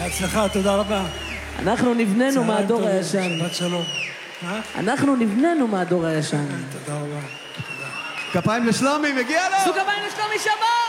בהצלחה, תודה רבה. אנחנו נבננו מהדור הישן. שבת שלום. אנחנו נבננו מהדור הישן. תודה רבה. כפיים לשלומי, מגיע לו! זוג כפיים לשלומי שבת!